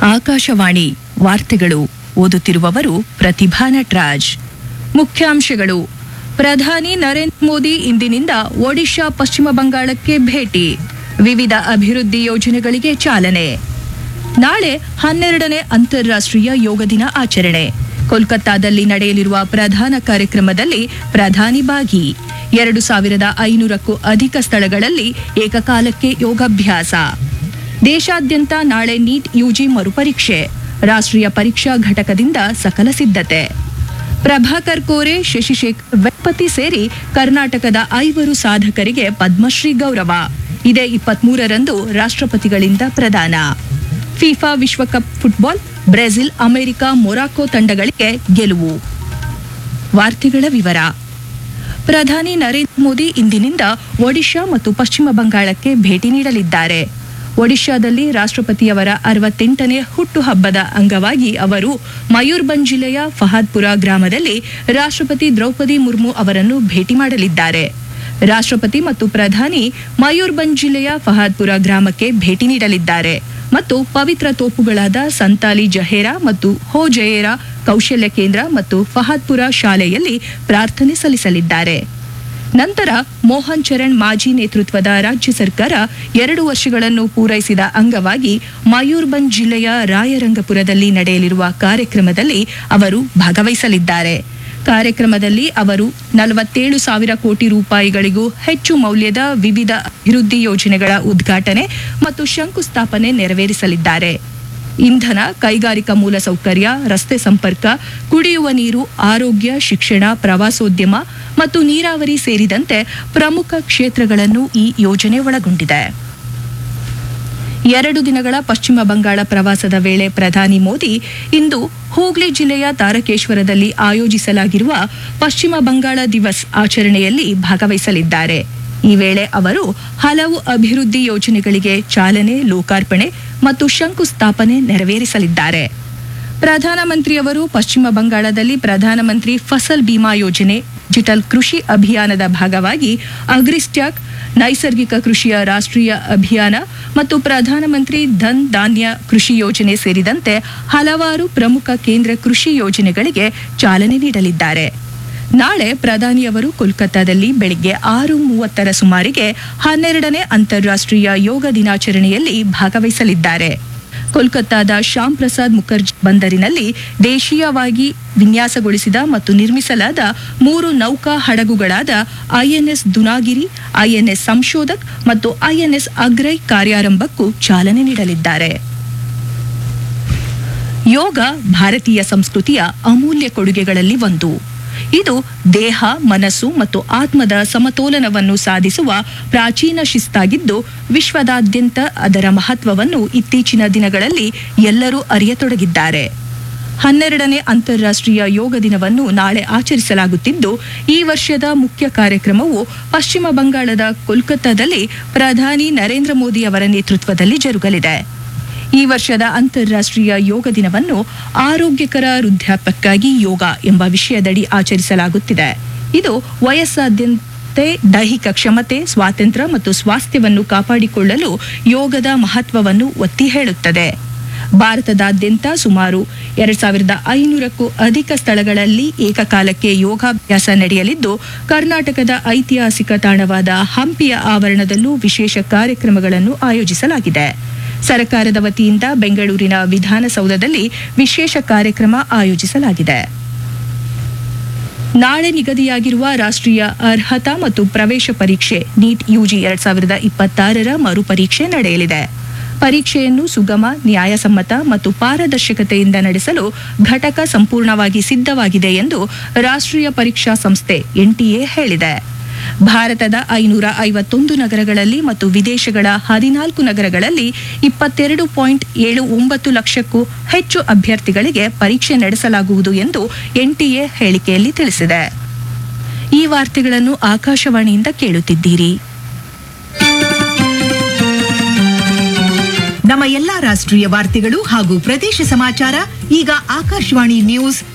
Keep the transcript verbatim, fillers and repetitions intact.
ಆಕಾಶವಾಣಿ ವಾರ್ತೆಗಳು ಓದುತ್ತಿರುವವರು ಪ್ರತಿಭಾ ನಟರಾಜ್. ಮುಖ್ಯಾಂಶಗಳು: ಪ್ರಧಾನಿ ನರೇಂದ್ರ ಮೋದಿ ಇಂದಿನಿಂದ ಒಡಿಶಾ, ಪಶ್ಚಿಮ ಬಂಗಾಳಕ್ಕೆ ಭೇಟಿ. ವಿವಿಧ ಅಭಿವೃದ್ಧಿ ಯೋಜನೆಗಳಿಗೆ ಚಾಲನೆ. ನಾಳೆ ಹನ್ನೆರಡನೇ ಅಂತಾರಾಷ್ಟ್ರೀಯ ಯೋಗ ದಿನ ಆಚರಣೆ. ಕೋಲ್ಕತ್ತಾದಲ್ಲಿ ನಡೆಯಲಿರುವ ಪ್ರಧಾನ ಕಾರ್ಯಕ್ರಮದಲ್ಲಿ ಪ್ರಧಾನಿ ಭಾಗಿ. ಎರಡು ಸಾವಿರದ ಐನೂರಕ್ಕೂ ಅಧಿಕ ಸ್ಥಳಗಳಲ್ಲಿ ಏಕಕಾಲಕ್ಕೆ ಯೋಗಾಭ್ಯಾಸ. ದೇಶಾದ್ಯಂತ ನಾಳೆ ನೀಟ್ ಯುಜಿ ಮರುಪರೀಕ್ಷೆ. ರಾಷ್ಟ್ರೀಯ ಪರೀಕ್ಷಾ ಘಟಕದಿಂದ ಸಕಲ ಸಿದ್ಧತೆ. ಪ್ರಭಾಕರ್ ಕೋರೆ, ಶಶಿಶೇಖರ್ ವೆಂಪತಿ ಸೇರಿ ಕರ್ನಾಟಕದ ಐವರು ಸಾಧಕರಿಗೆ ಪದ್ಮಶ್ರೀ ಗೌರವ. ಇದೇ ಇಪ್ಪತ್ಮೂರರಂದು ರಾಷ್ಟ್ರಪತಿಗಳಿಂದ ಪ್ರದಾನ. ಫಿಫಾ ವಿಶ್ವಕಪ್ ಫುಟ್ಬಾಲ್, ಬ್ರೆಜಿಲ್, ಅಮೆರಿಕ, ಮೊರಾಕೊ ತಂಡಗಳಿಗೆ ಗೆಲುವು. ವಾರ್ತೆಗಳ ವಿವರ. ಪ್ರಧಾನಿ ನರೇಂದ್ರ ಮೋದಿ ಇಂದಿನಿಂದ ಒಡಿಶಾ ಮತ್ತು ಪಶ್ಚಿಮ ಬಂಗಾಳಕ್ಕೆ ಭೇಟಿ ನೀಡಲಿದ್ದಾರೆ. ಒಡಿಶಾದಲ್ಲಿ ರಾಷ್ಟ್ರಪತಿಯವರ ಅರವತ್ತೆಂಟನೇ ಹುಟ್ಟುಹಬ್ಬದ ಅಂಗವಾಗಿ ಅವರು ಮಯೂರ್ಭಂಜ್ ಜಿಲ್ಲೆಯ ಫಹಾದ್ಪುರ ಗ್ರಾಮದಲ್ಲಿ ರಾಷ್ಟ್ರಪತಿ ದ್ರೌಪದಿ ಮುರ್ಮು ಅವರನ್ನು ಭೇಟಿ ಮಾಡಲಿದ್ದಾರೆ. ರಾಷ್ಟ್ರಪತಿ ಮತ್ತು ಪ್ರಧಾನಿ ಮಯೂರ್ಭಂಜ್ ಜಿಲ್ಲೆಯ ಫಹಾದ್ಪುರ ಗ್ರಾಮಕ್ಕೆ ಭೇಟಿ ನೀಡಲಿದ್ದಾರೆ ಮತ್ತು ಪವಿತ್ರ ತೋಪುಗಳಾದ ಸಂತಾಲಿ ಜಹೇರಾ ಮತ್ತು ಹೋ ಜಯೇರಾ ಕೌಶಲ್ಯ ಕೇಂದ್ರ ಮತ್ತು ಫಹಾದ್ಪುರ ಶಾಲೆಯಲ್ಲಿ ಪ್ರಾರ್ಥನೆ ಸಲ್ಲಿಸಲಿದ್ದಾರೆ. ನಂತರ ಮೋಹನ್ ಚರಣ್ ಮಾಜಿ ನೇತೃತ್ವದ ರಾಜ್ಯ ಸರ್ಕಾರ ಎರಡು ವರ್ಷಗಳನ್ನು ಪೂರೈಸಿದ ಅಂಗವಾಗಿ ಮಯೂರ್ಭಂಜ್ ಜಿಲ್ಲೆಯ ರಾಯರಂಗಪುರದಲ್ಲಿ ನಡೆಯಲಿರುವ ಕಾರ್ಯಕ್ರಮದಲ್ಲಿ ಅವರು ಭಾಗವಹಿಸಲಿದ್ದಾರೆ. ಕಾರ್ಯಕ್ರಮದಲ್ಲಿ ಅವರು ನಲವತ್ತೇಳು ಸಾವಿರ ಕೋಟಿ ರೂಪಾಯಿಗಳಿಗೂ ಹೆಚ್ಚು ಮೌಲ್ಯದ ವಿವಿಧ ಅಭಿವೃದ್ಧಿ ಯೋಜನೆಗಳ ಉದ್ಘಾಟನೆ ಮತ್ತು ಶಂಕುಸ್ಥಾಪನೆ ನೆರವೇರಿಸಲಿದ್ದಾರೆ. ಇಂಧನ, ಕೈಗಾರಿಕಾ ಮೂಲಸೌಕರ್ಯ, ರಸ್ತೆ ಸಂಪರ್ಕ, ಕುಡಿಯುವ ನೀರು, ಆರೋಗ್ಯ, ಶಿಕ್ಷಣ, ಪ್ರವಾಸೋದ್ಯಮ ಮತ್ತು ನೀರಾವರಿ ಸೇರಿದಂತೆ ಪ್ರಮುಖ ಕ್ಷೇತ್ರಗಳನ್ನು ಈ ಯೋಜನೆ ಒಳಗೊಂಡಿದೆ. ಎರಡು ದಿನಗಳ ಪಶ್ಚಿಮ ಬಂಗಾಳ ಪ್ರವಾಸದ ವೇಳೆ ಪ್ರಧಾನಿ ಮೋದಿ ಇಂದು ಹೂಗ್ಲಿ ಜಿಲ್ಲೆಯ ತಾರಕೇಶ್ವರದಲ್ಲಿ ಆಯೋಜಿಸಲಾಗಿರುವ ಪಶ್ಚಿಮ ಬಂಗಾಳ ದಿವಸ್ ಆಚರಣೆಯಲ್ಲಿ ಭಾಗವಹಿಸಲಿದ್ದಾರೆ. ಈ ವೇಳೆ ಅವರು ಹಲವು ಅಭಿವೃದ್ಧಿ ಯೋಜನೆಗಳಿಗೆ ಚಾಲನೆ, ಲೋಕಾರ್ಪಣೆ ಮತ್ತು ಶಂಕುಸ್ಥಾಪನೆ ನೆರವೇರಿಸಲಿದ್ದಾರೆ. ಪ್ರಧಾನಮಂತ್ರಿಯವರು ಪಶ್ಚಿಮ ಬಂಗಾಳದಲ್ಲಿ ಪ್ರಧಾನಮಂತ್ರಿ ಫಸಲ್ ಬಿಮಾ ಯೋಜನೆ, ಡಿಜಿಟಲ್ ಕೃಷಿ ಅಭಿಯಾನದ ಭಾಗವಾಗಿ ಅಗ್ರಿಸ್ಟ್ಯಾಕ್, ನೈಸರ್ಗಿಕ ಕೃಷಿಯ ರಾಷ್ಟ್ರೀಯ ಅಭಿಯಾನ ಮತ್ತು ಪ್ರಧಾನಮಂತ್ರಿ ಧನ್ ಧಾನ್ಯ ಕೃಷಿ ಯೋಜನೆ ಸೇರಿದಂತೆ ಹಲವಾರು ಪ್ರಮುಖ ಕೇಂದ್ರ ಕೃಷಿ ಯೋಜನೆಗಳಿಗೆ ಚಾಲನೆ ನೀಡಲಿದ್ದಾರೆ. ನಾಳೆ ಪ್ರಧಾನಿಯವರು ಕೋಲ್ಕತ್ತಾದಲ್ಲಿ ಬೆಳಗ್ಗೆ ಆರು ಮೂವತ್ತರ ಸುಮಾರಿಗೆ ಹನ್ನೆರಡನೇ ಅಂತಾರಾಷ್ಟ್ರೀಯ ಯೋಗ ದಿನಾಚರಣೆಯಲ್ಲಿ ಭಾಗವಹಿಸಲಿದ್ದಾರೆ. ಕೋಲ್ಕತ್ತಾದ ಶ್ಯಾಮ್ ಪ್ರಸಾದ್ ಮುಖರ್ಜಿ ಬಂದರಿನಲ್ಲಿ ದೇಶೀಯವಾಗಿ ವಿನ್ಯಾಸಗೊಳಿಸಿದ ಮತ್ತು ನಿರ್ಮಿಸಲಾದ ಮೂರು ನೌಕಾ ಹಡಗುಗಳಾದ ಐಎನ್ಎಸ್ ದುನಾಗಿರಿ, ಐಎನ್ಎಸ್ ಸಂಶೋಧಕ್ ಮತ್ತು ಐಎನ್ಎಸ್ ಅಗ್ರೈ ಕಾರ್ಯಾರಂಭಕ್ಕೂ ಚಾಲನೆ ನೀಡಲಿದ್ದಾರೆ. ಯೋಗ ಭಾರತೀಯ ಸಂಸ್ಕೃತಿಯ ಅಮೂಲ್ಯ ಕೊಡುಗೆಗಳಲ್ಲಿ ಒಂದು. ಇದು ದೇಹ, ಮನಸ್ಸು ಮತ್ತು ಆತ್ಮದ ಸಮತೋಲನವನ್ನು ಸಾಧಿಸುವ ಪ್ರಾಚೀನ ಶಿಸ್ತಾಗಿದ್ದು, ವಿಶ್ವದಾದ್ಯಂತ ಅದರ ಮಹತ್ವವನ್ನು ಇತ್ತೀಚಿನ ದಿನಗಳಲ್ಲಿ ಎಲ್ಲರೂ ಅರಿಯತೊಡಗಿದ್ದಾರೆ. ಹನ್ನೆರಡನೇ ಅಂತಾರಾಷ್ಟ್ರೀಯ ಯೋಗ ದಿನವನ್ನು ನಾಳೆ ಆಚರಿಸಲಾಗುತ್ತಿದ್ದು, ಈ ವರ್ಷದ ಮುಖ್ಯ ಕಾರ್ಯಕ್ರಮವು ಪಶ್ಚಿಮ ಬಂಗಾಳದ ಕೋಲ್ಕತ್ತಾದಲ್ಲಿ ಪ್ರಧಾನಿ ನರೇಂದ್ರ ಮೋದಿ ಅವರ ನೇತೃತ್ವದಲ್ಲಿ ಜರುಗಲಿದೆ. ಈ ವರ್ಷದ ಅಂತಾರಾಷ್ಟ್ರೀಯ ಯೋಗ ದಿನವನ್ನು ಆರೋಗ್ಯಕರ ವೃದ್ಧಾಪ್ಯಕ್ಕಾಗಿ ಯೋಗ ಎಂಬ ವಿಷಯದಡಿ ಆಚರಿಸಲಾಗುತ್ತಿದೆ. ಇದು ವಯಸ್ಸಾದ್ಯಂತೆ ದೈಹಿಕ ಕ್ಷಮತೆ, ಸ್ವಾತಂತ್ರ್ಯ ಮತ್ತು ಸ್ವಾಸ್ಥ್ಯವನ್ನು ಕಾಪಾಡಿಕೊಳ್ಳಲು ಯೋಗದ ಮಹತ್ವವನ್ನು ಒತ್ತಿ ಹೇಳುತ್ತದೆ. ಭಾರತದಾದ್ಯಂತ ಸುಮಾರು ಎರಡ್ ಸಾವಿರದ ಐನೂರಕ್ಕೂ ಅಧಿಕ ಸ್ಥಳಗಳಲ್ಲಿ ಏಕಕಾಲಕ್ಕೆ ಯೋಗಾಭ್ಯಾಸ ನಡೆಯಲಿದ್ದು, ಕರ್ನಾಟಕದ ಐತಿಹಾಸಿಕ ತಾಣವಾದ ಹಂಪಿಯ ಆವರಣದಲ್ಲೂ ವಿಶೇಷ ಕಾರ್ಯಕ್ರಮಗಳನ್ನು ಆಯೋಜಿಸಲಾಗಿದೆ. ಸರ್ಕಾರದ ವತಿಯಿಂದ ಬೆಂಗಳೂರಿನ ವಿಧಾನಸೌಧದಲ್ಲಿ ವಿಶೇಷ ಕಾರ್ಯಕ್ರಮ ಆಯೋಜಿಸಲಾಗಿದೆ. ನಾಳೆ ನಿಗದಿಯಾಗಿರುವ ರಾಷ್ಟ್ರೀಯ ಅರ್ಹತಾ ಮತ್ತು ಪ್ರವೇಶ ಪರೀಕ್ಷೆ ನೀಟ್ ಯುಜಿ ಎರಡ್ ಸಾವಿರದ ಇಪ್ಪತ್ತಾರರ ಮರುಪರೀಕ್ಷೆ ನಡೆಯಲಿದೆ. ಪರೀಕ್ಷೆಯನ್ನು ಸುಗಮ, ನ್ಯಾಯಸಮ್ಮತ ಮತ್ತು ಪಾರದರ್ಶಕತೆಯಿಂದ ನಡೆಸಲು ಘಟಕ ಸಂಪೂರ್ಣವಾಗಿ ಸಿದ್ಧವಾಗಿದೆ ಎಂದು ರಾಷ್ಟ್ರೀಯ ಪರೀಕ್ಷಾ ಸಂಸ್ಥೆ ಎನ್ಟಿಎ ಹೇಳಿದೆ. ಭಾರತದ ಐನೂರ ಐವತ್ತೊಂದು ನಗರಗಳಲ್ಲಿ ಮತ್ತು ವಿದೇಶಗಳ ಹದಿನಾಲ್ಕು ನಗರಗಳಲ್ಲಿ ಇಪ್ಪತ್ತೆರಡು ಪಾಯಿಂಟ್ ಏಳು ಒಂಬತ್ತು ಲಕ್ಷಕ್ಕೂ ಹೆಚ್ಚು ಅಭ್ಯರ್ಥಿಗಳಿಗೆ ಪರೀಕ್ಷೆ ನಡೆಸಲಾಗುವುದು ಎಂದು ಎನ್ಟಿಎ ಹೇಳಿಕೆಯಲ್ಲಿ ತಿಳಿಸಿದೆ. ಈ ವಾರ್ತೆಗಳನ್ನು ಆಕಾಶವಾಣಿಯಿಂದ ಕೇಳುತ್ತಿದ್ದೀರಿ. ನಮ್ಮ ಎಲ್ಲಾ ರಾಷ್ಟ್ರೀಯ ವಾರ್ತೆಗಳು ಹಾಗೂ ಪ್ರದೇಶ ಸಮಾಚಾರ ಈಗ ಆಕಾಶವಾಣಿ ನ್ಯೂಸ್